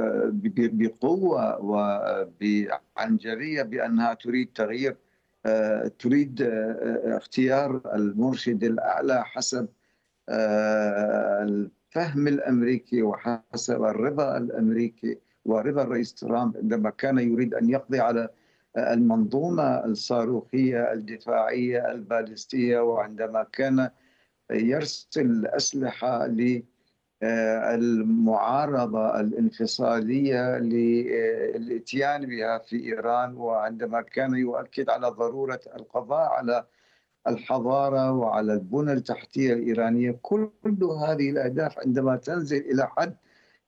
بقوة وبعنجرية بأنها تريد تغيير، تريد اختيار المرشد الأعلى حسب الفهم الأمريكي وحسب الرضا الأمريكي ورضا الرئيس ترامب عندما كان يريد أن يقضي على المنظومة الصاروخية الدفاعية البالستية، وعندما كان يرسل أسلحة للمعارضة الانفصالية للإتيان بها في إيران، وعندما كان يؤكد على ضرورة القضاء على الحضارة وعلى البنى التحتية الإيرانية. كل هذه الأهداف عندما تنزل إلى حد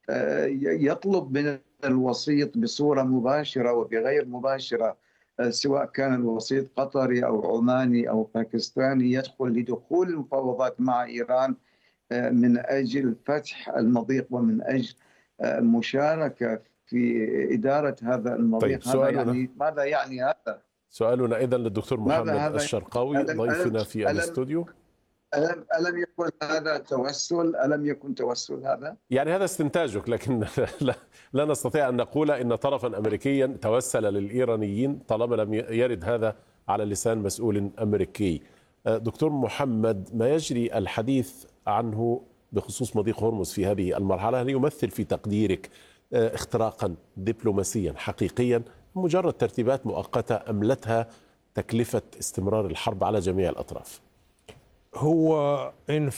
يطلب من الوسيط بصورة مباشرة وبغير مباشرة، سواء كان الوسيط قطري أو عماني أو باكستاني، يدخل لدخول المفاوضات مع إيران من أجل فتح المضيق ومن أجل مشاركة في إدارة هذا المضيق. طيب، ماذا يعني هذا؟ سؤالنا إذن للدكتور محمد الشرقاوي ضيفنا في الاستوديو. ألم يكن هذا توسل؟ ألم يكن توسل هذا؟ يعني هذا استنتاجك، لكن لا نستطيع أن نقول إن طرفا أمريكيا توسل للإيرانيين طالما لم يرد هذا على لسان مسؤول أمريكي. دكتور محمد، ما يجري الحديث عنه بخصوص مضيق هرمز في هذه المرحلة هل يمثل في تقديرك اختراقا دبلوماسيا حقيقيا، مجرد ترتيبات مؤقتة أملتها تكلفة استمرار الحرب على جميع الأطراف؟ هو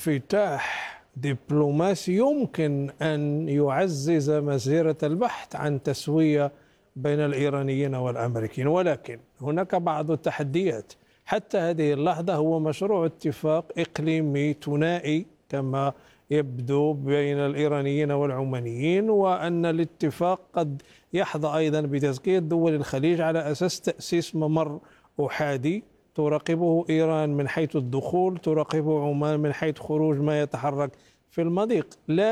انفتاح دبلوماسي يمكن أن يعزز مسيرة البحث عن تسوية بين الإيرانيين والأمريكيين، ولكن هناك بعض التحديات. حتى هذه اللحظة هو مشروع اتفاق إقليمي ثنائي كما يبدو بين الإيرانيين والعمانيين، وأن الاتفاق قد يحظى أيضا بتزكية دول الخليج على أساس تأسيس ممر أحادي تراقبه إيران من حيث الدخول، تراقبه عمان من حيث خروج ما يتحرك في المضيق.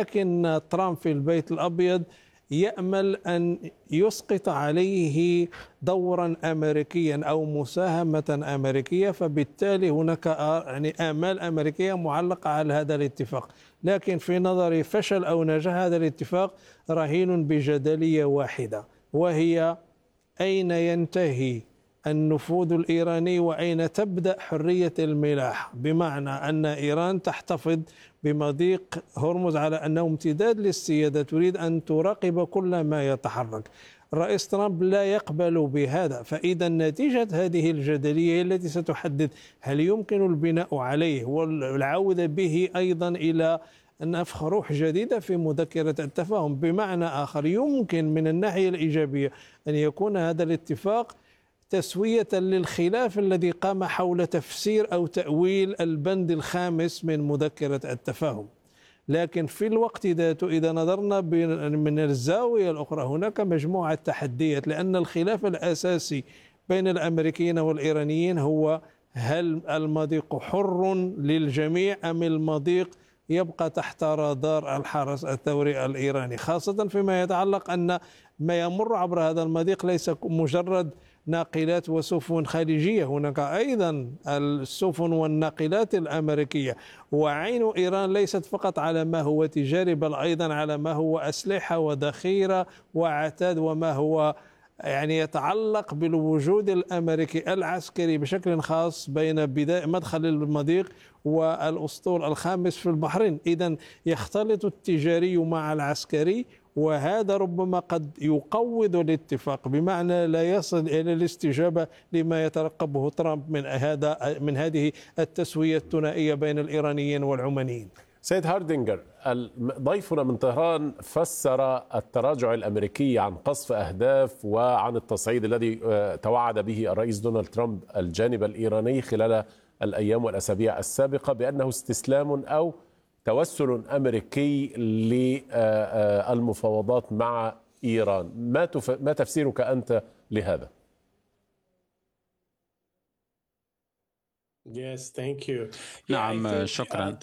لكن ترامب في البيت الأبيض يأمل أن يسقط عليه دورا أمريكيا أو مساهمة أمريكية، فبالتالي هناك يعني آمال أمريكية معلقة على هذا الاتفاق. لكن في نظري فشل أو نجاح هذا الاتفاق رهين بجدلية واحدة، وهي أين ينتهي النفوذ الإيراني وأين تبدأ حرية الملاحة، بمعنى أن إيران تحتفظ بمضيق هرمز على أنه امتداد للسيادة، تريد أن تراقب كل ما يتحرك. الرئيس ترامب لا يقبل بهذا، فإذا نتيجة هذه الجدلية هي التي ستحدد هل يمكن البناء عليه والعودة به أيضا إلى نفخ روح جديدة في مذكرة التفاهم. بمعنى آخر، يمكن من الناحية الإيجابية أن يكون هذا الاتفاق تسوية للخلاف الذي قام حول تفسير أو تأويل البند الخامس من مذكرة التفاهم. لكن في الوقت ذاته إذا نظرنا من الزاوية الأخرى هناك مجموعة تحديات، لأن الخلاف الأساسي بين الأمريكيين والإيرانيين هو هل المضيق حر للجميع أم المضيق يبقى تحت رادار الحرس الثوري الإيراني، خاصة فيما يتعلق أن ما يمر عبر هذا المضيق ليس مجرد ناقلات وسفن خارجية، هناك أيضا السفن والناقلات الأمريكية، وعين إيران ليست فقط على ما هو تجاري بل أيضا على ما هو أسلحة وذخيرة وعتاد وما هو يعني يتعلق بالوجود الأمريكي العسكري بشكل خاص بين بداية مدخل المضيق والأسطول الخامس في البحرين. إذن يختلط التجاري مع العسكري، وهذا ربما قد يقوض الاتفاق، بمعنى لا يصل إلى الاستجابة لما يترقبه ترامب من هذه التسوية الثنائية بين الإيرانيين والعمانيين. سيد هاردينجر، ضيفنا من طهران فسر التراجع الأمريكي عن قصف أهداف وعن التصعيد الذي توعد به الرئيس دونالد ترامب الجانب الإيراني خلال الأيام والأسابيع السابقة بأنه استسلام أو توسل أمريكي للمفاوضات مع إيران. ما تفسيرك أنت لهذا؟ نعم، شكرا.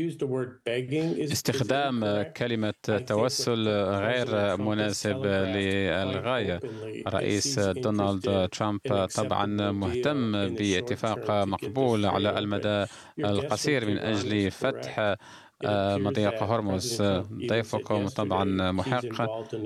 استخدام كلمة توسل غير مناسب للغاية. الرئيس دونالد ترامب طبعا مهتم باتفاق مقبول على المدى القصير من أجل فتح مضيق هرمز. ضيفكم طبعا محق